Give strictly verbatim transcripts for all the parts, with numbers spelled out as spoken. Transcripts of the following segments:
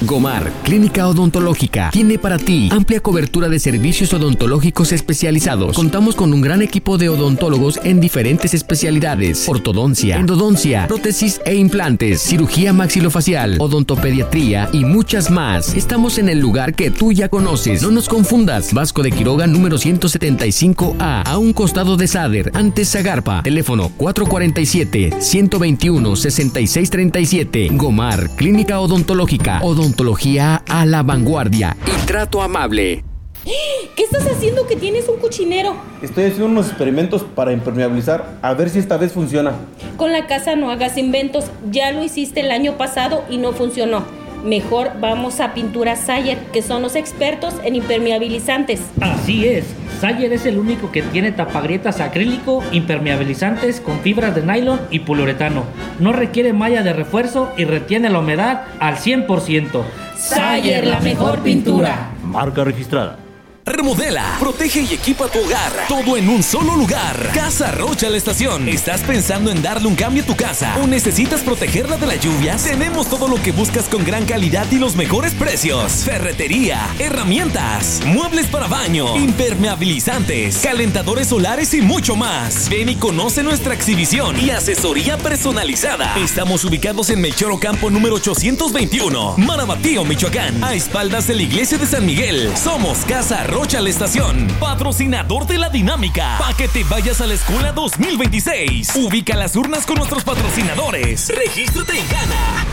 Gomar, Clínica Odontológica, tiene para ti amplia cobertura de servicios odontológicos especializados. Contamos con un gran equipo de odontólogos en diferentes especialidades: ortodoncia, endodoncia, prótesis e implantes, cirugía maxilofacial, odontopediatría y muchas más. Estamos en el lugar que tú ya conoces. No nos confundas. Vasco de Quiroga, número ciento setenta y cinco A, a un costado de Sader, antes Zagarpa. Teléfono cuatro cuatro siete, uno dos uno, seis seis tres siete. Gomar, Clínica Odontológica. Odontología a la vanguardia y trato amable. ¿Qué estás haciendo que tienes un cochinero? Estoy haciendo unos experimentos para impermeabilizar, a ver si esta vez funciona. Con la casa no hagas inventos. Ya lo hiciste el año pasado y no funcionó. Mejor vamos a Pintura Sayer, que son los expertos en impermeabilizantes. Así es, Sayer es el único que tiene tapagrietas acrílico, impermeabilizantes con fibras de nylon y poliuretano. No requiere malla de refuerzo y retiene la humedad al cien por ciento. Sayer, la mejor pintura. Marca registrada. Remodela, protege y equipa tu hogar, todo en un solo lugar. Casa Rocha La Estación. ¿Estás pensando en darle un cambio a tu casa o necesitas protegerla de las lluvias? Tenemos todo lo que buscas con gran calidad y los mejores precios. Ferretería, herramientas, muebles para baño, impermeabilizantes, calentadores solares y mucho más. Ven y conoce nuestra exhibición y asesoría personalizada. Estamos ubicados en Melchor Ocampo número ochocientos veintiuno, Marabatío, Michoacán, a espaldas de la iglesia de San Miguel. Somos Casa Rocha La Estación, patrocinador de la dinámica, para que te vayas a la escuela dos mil veintiséis. Ubica las urnas con nuestros patrocinadores. Regístrate y gana.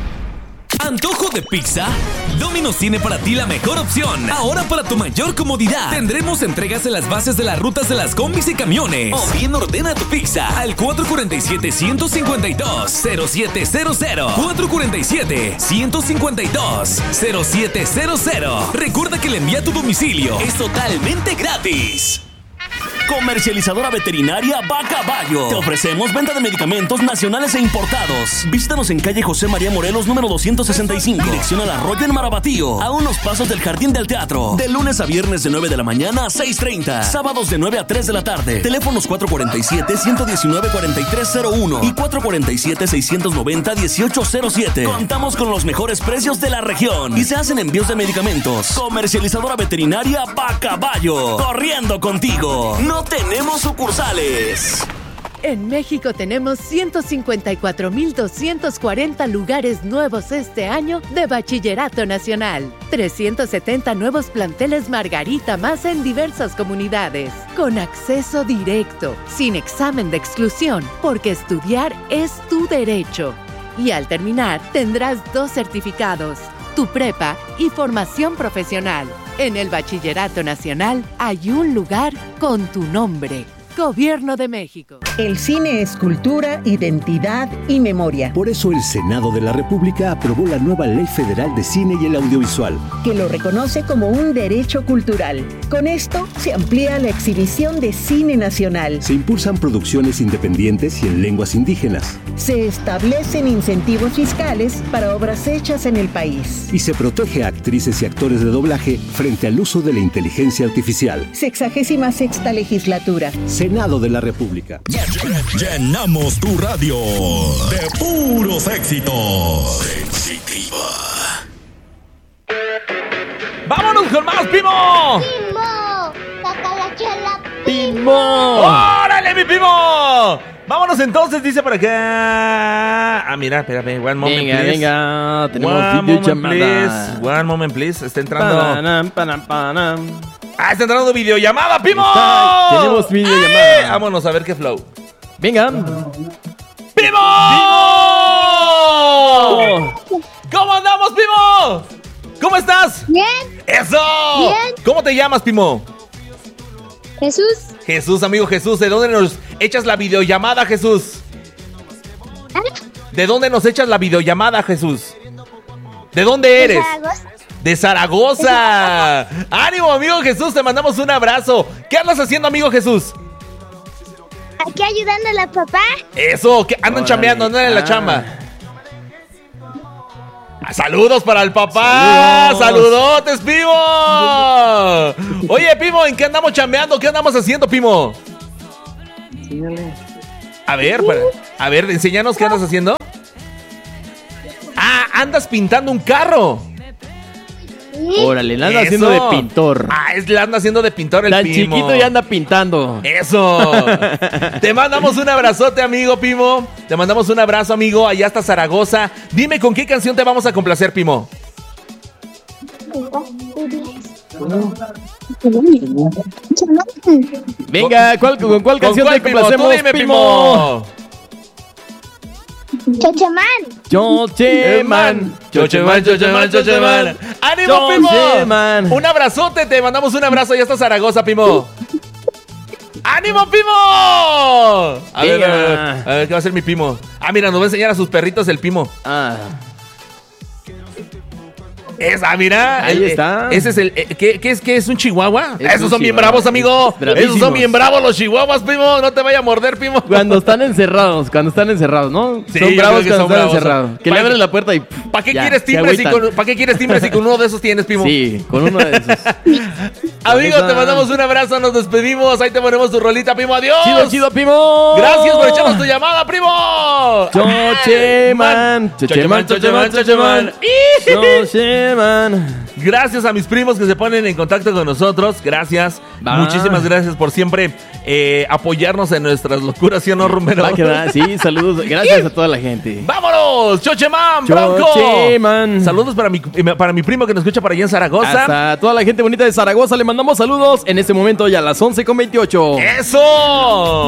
¿Antojo de pizza? Domino's tiene para ti la mejor opción. Ahora, para tu mayor comodidad, tendremos entregas en las bases de las rutas de las combis y camiones. O bien ordena tu pizza al cuatro cuatro siete, uno cinco dos, cero siete cero cero. cuatro cuatro siete, uno cinco dos, cero siete cero cero. Recuerda que el envío a tu domicilio es totalmente gratis. Comercializadora Veterinaria Bacaballo. Te ofrecemos venta de medicamentos nacionales e importados. Visítanos en calle José María Morelos, número doscientos sesenta y cinco. Dirección al Arroyo en Marabatío, a unos pasos del Jardín del Teatro. De lunes a viernes de nueve de la mañana a seis treinta. Sábados de nueve a tres de la tarde. Teléfonos cuatro cuatro siete, uno uno nueve, cuatro tres cero uno y cuatro cuatro siete, seis nueve cero, uno ocho cero siete. Contamos con los mejores precios de la región y se hacen envíos de medicamentos. Comercializadora Veterinaria Bacaballo. Corriendo contigo. No tenemos sucursales. En México tenemos ciento cincuenta y cuatro mil doscientos cuarenta lugares nuevos este año de Bachillerato Nacional. trescientos setenta nuevos planteles Margarita más en diversas comunidades. Con acceso directo, sin examen de exclusión, porque estudiar es tu derecho. Y al terminar, tendrás dos certificados, tu prepa y formación profesional. En el Bachillerato Nacional hay un lugar con tu nombre. Gobierno de México. El cine es cultura, identidad y memoria. Por eso el Senado de la República aprobó la nueva Ley Federal de Cine y el Audiovisual, que lo reconoce como un derecho cultural. Con esto se amplía la exhibición de cine nacional. Se impulsan producciones independientes y en lenguas indígenas. Se establecen incentivos fiscales para obras hechas en el país. Y se protege a actrices y actores de doblaje frente al uso de la inteligencia artificial. Sexagésima sexta legislatura. Senado de la República. Llenamos tu radio de puros éxitos. Sensitiva. ¡Vámonos con más, Pimo! ¡Pimo! ¡Saca la chela, ¡Pimo! ¡Órale, mi Pimo! Vámonos entonces, dice por acá. Ah, mira, espérame. One moment, venga, please. Venga, tenemos One videollamada. moment, One moment, please. Está entrando. Panam, panam, panam. Ah, está entrando videollamada, Pimo. Está, tenemos videollamada. ¡Ay! Vámonos a ver qué flow. Venga. ¡Pimo! ¡Pimo! ¿Cómo andamos, Pimo? ¿Cómo estás? Bien. ¡Eso! Bien. ¿Cómo te llamas, Pimo? Jesús. Jesús, amigo Jesús, ¿de dónde nos echas la videollamada, Jesús? ¿De dónde nos echas la videollamada, Jesús? ¿De dónde eres? De Zaragoza. De Zaragoza. ¡Ánimo, amigo Jesús! Te mandamos un abrazo. ¿Qué andas haciendo, amigo Jesús? Aquí ayudándole a papá. Eso, que andan chambeando, andan en la Ah. chamba. Saludos para el papá. Saludos. Saludotes, Pimo. Oye, Pimo, ¿en qué andamos chambeando? ¿Qué andamos haciendo, Pimo? Enséñale. A ver, para, a ver, enséñanos qué andas haciendo. Ah, andas pintando un carro. Órale, la anda Eso. haciendo de pintor. Ah, es la anda haciendo de pintor el Tan Pimo. chiquito ya anda pintando. Eso. Te mandamos un abrazote, amigo Pimo. Te mandamos un abrazo, amigo, allá hasta Zaragoza. Dime con qué canción te vamos a complacer, Pimo. Venga, ¿cuál, ¿con cuál canción cuál, te Pimo? complacemos, Tú dime, Pimo. Chocheman. Chocheman. Chocheman, Chocheman, Chocheman. ¡Ánimo, Pimo! Chocheman. Un abrazote, te mandamos un abrazo allá hasta Zaragoza, Pimo. ¡Ánimo, Pimo! A ver, a ver, a ver, ¿qué va a hacer mi Pimo? Ah, mira, nos va a enseñar a sus perritos el Pimo. Ah. Esa, mira. Ahí el, está. Ese es el. Eh, ¿qué, qué es, ¿Qué es un chihuahua? Es Esos un son bien chihuahua. bravos, amigo. Bravísimos. Esos son bien bravos los chihuahuas, Pimo. No te vaya a morder, Pimo. Cuando están encerrados, cuando están encerrados, ¿no? Sí, son yo bravos creo que cuando son están bravos. encerrados. Que Pa- le abren la puerta y. ¿Para qué, ya, quieres se timbres y agüitan. con, ¿Para qué quieres timbres y con uno de esos tienes, Pimo? Sí, con uno de esos. Amigo, Esa. te mandamos un abrazo, nos despedimos. Ahí te ponemos tu rolita, Pimo. Adiós. Chido, chido, Pimo. Gracias por echarnos tu llamada, primo. Chocheman. Chocheman, chocheman, chocheman. Chocheman. Gracias a mis primos que se ponen en contacto con nosotros. Gracias. Va. Muchísimas gracias por siempre eh, apoyarnos en nuestras locuras, ¿sí o no, Rumbero? Va que va, sí, saludos. Gracias a toda la gente. ¡Vámonos! ¡Chocheman, Bronco! Chocheman. Saludos para mi, para mi primo que nos escucha para allá en Zaragoza. Hasta toda la gente bonita de Zaragoza le mandamos saludos. En este momento ya a las once con veintiocho. ¡Eso!